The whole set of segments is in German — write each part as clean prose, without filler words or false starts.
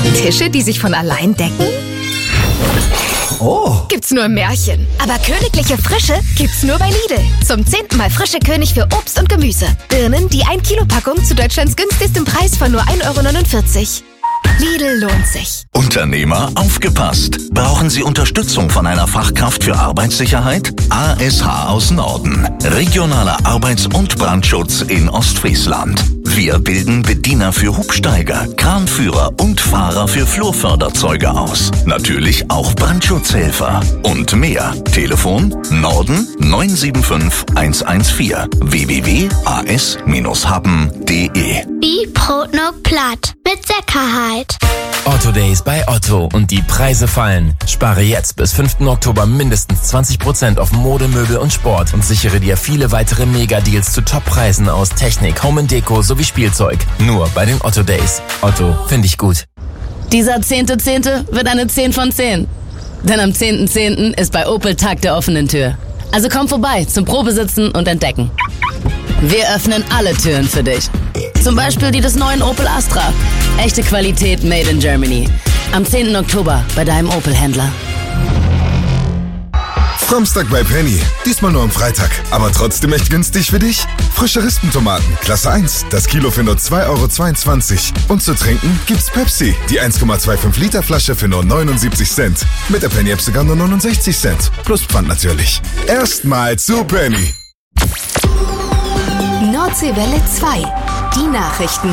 Tische, die sich von allein decken? Oh. Gibt's nur im Märchen. Aber königliche Frische gibt's nur bei Lidl. Zum 10. Mal frische König für Obst und Gemüse. Birnen, die 1-Kilo-Packung zu Deutschlands günstigstem Preis von nur 1,49 €. Lidl lohnt sich. Unternehmer, aufgepasst! Brauchen Sie Unterstützung von einer Fachkraft für Arbeitssicherheit? ASH aus Norden. Regionaler Arbeits- und Brandschutz in Ostfriesland. Wir bilden Bediener für Hubsteiger, Kranführer und Fahrer für Flurförderzeuge aus. Natürlich auch Brandschutzhelfer und mehr. Telefon Norden 975 114 www.as-haben.de. Biprodno Platt mit Sicherheit. Otto Days bei Otto und die Preise fallen. Spare jetzt bis 5. Oktober mindestens 20% auf Mode, Möbel und Sport und sichere dir viele weitere Mega-Deals zu Top-Preisen aus Technik, Home & Deko sowie Spielzeug. Nur bei den Otto Days. Otto, finde ich gut. Dieser 10.10. wird eine 10 von 10. Denn am 10.10. ist bei Opel Tag der offenen Tür. Also komm vorbei zum Probesitzen und Entdecken. Wir öffnen alle Türen für dich. Zum Beispiel die des neuen Opel Astra. Echte Qualität made in Germany. Am 10. Oktober bei deinem Opel-Händler. Samstag bei Penny. Diesmal nur am Freitag. Aber trotzdem echt günstig für dich? Frische Rispentomaten, Klasse 1. Das Kilo für nur 2,22 €. Und zu trinken gibt's Pepsi. Die 1,25 Liter Flasche für nur 79 Cent. Mit der Penny-App sogar nur 69 Cent. Plus Pfand natürlich. Erstmal zu Penny. Nordseewelle 2. Die Nachrichten.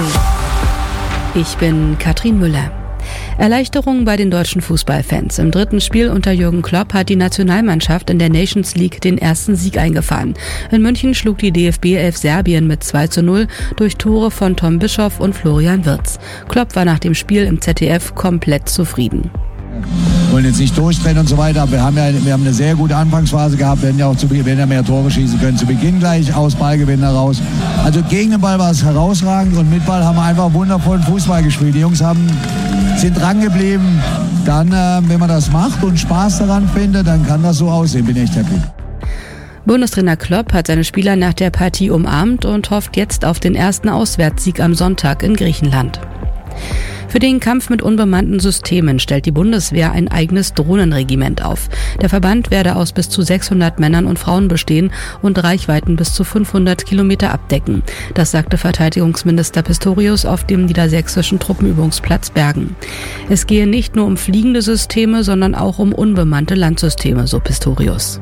Ich bin Katrin Müller. Erleichterung bei den deutschen Fußballfans. Im 3. Spiel unter Jürgen Klopp hat die Nationalmannschaft in der Nations League den ersten Sieg eingefahren. In München schlug die DFB 11 Serbien mit 2:0 durch Tore von Tom Bischoff und Florian Wirtz. Klopp war nach dem Spiel im ZDF komplett zufrieden. Wir wollen jetzt nicht durchdrehen und so weiter, aber wir haben eine sehr gute Anfangsphase gehabt, wir werden ja mehr Tore schießen können, zu Beginn gleich aus Ballgewinn heraus. Also gegen den Ball war es herausragend und mit Ball haben wir einfach wundervollen Fußball gespielt. Die Jungs sind dran geblieben. Dann, wenn man das macht und Spaß daran findet, dann kann das so aussehen, bin echt happy. Bundestrainer Klopp hat seine Spieler nach der Partie umarmt und hofft jetzt auf den ersten Auswärtssieg am Sonntag in Griechenland. Für den Kampf mit unbemannten Systemen stellt die Bundeswehr ein eigenes Drohnenregiment auf. Der Verband werde aus bis zu 600 Männern und Frauen bestehen und Reichweiten bis zu 500 Kilometer abdecken. Das sagte Verteidigungsminister Pistorius auf dem niedersächsischen Truppenübungsplatz Bergen. Es gehe nicht nur um fliegende Systeme, sondern auch um unbemannte Landsysteme, so Pistorius.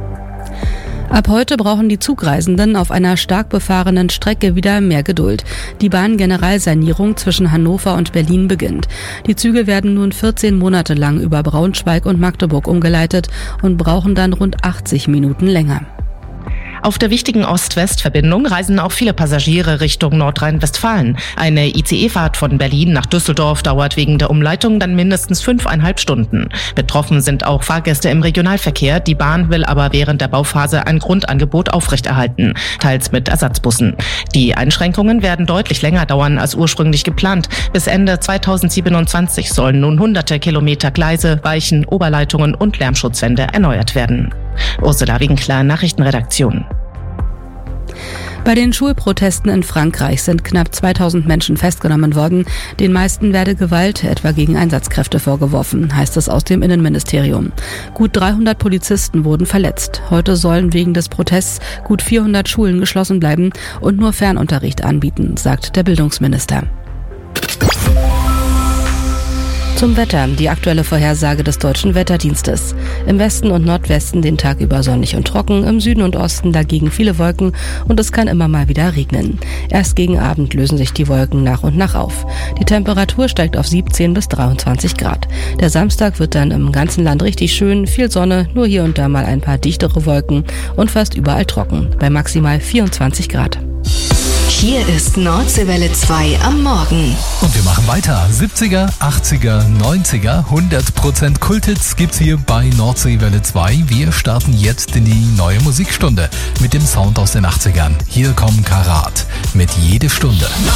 Ab heute brauchen die Zugreisenden auf einer stark befahrenen Strecke wieder mehr Geduld. Die Bahngeneralsanierung zwischen Hannover und Berlin beginnt. Die Züge werden nun 14 Monate lang über Braunschweig und Magdeburg umgeleitet und brauchen dann rund 80 Minuten länger. Auf der wichtigen Ost-West-Verbindung reisen auch viele Passagiere Richtung Nordrhein-Westfalen. Eine ICE-Fahrt von Berlin nach Düsseldorf dauert wegen der Umleitung dann mindestens 5,5 Stunden. Betroffen sind auch Fahrgäste im Regionalverkehr. Die Bahn will aber während der Bauphase ein Grundangebot aufrechterhalten, teils mit Ersatzbussen. Die Einschränkungen werden deutlich länger dauern als ursprünglich geplant. Bis Ende 2027 sollen nun hunderte Kilometer Gleise, Weichen, Oberleitungen und Lärmschutzwände erneuert werden. Ursula Winkler, Nachrichtenredaktion. Bei den Schulprotesten in Frankreich sind knapp 2000 Menschen festgenommen worden. Den meisten werde Gewalt, etwa gegen Einsatzkräfte, vorgeworfen, heißt es aus dem Innenministerium. Gut 300 Polizisten wurden verletzt. Heute sollen wegen des Protests gut 400 Schulen geschlossen bleiben und nur Fernunterricht anbieten, sagt der Bildungsminister. Zum Wetter, die aktuelle Vorhersage des Deutschen Wetterdienstes. Im Westen und Nordwesten den Tag über sonnig und trocken, im Süden und Osten dagegen viele Wolken und es kann immer mal wieder regnen. Erst gegen Abend lösen sich die Wolken nach und nach auf. Die Temperatur steigt auf 17 bis 23 Grad. Der Samstag wird dann im ganzen Land richtig schön, viel Sonne, nur hier und da mal ein paar dichtere Wolken und fast überall trocken, bei maximal 24 Grad. Hier ist Nordseewelle 2 am Morgen. Und wir machen weiter. 70er, 80er, 90er, 100% Kulthits gibt's hier bei Nordseewelle 2. Wir starten jetzt in die neue Musikstunde mit dem Sound aus den 80ern. Hier kommen Karat mit Jede Stunde.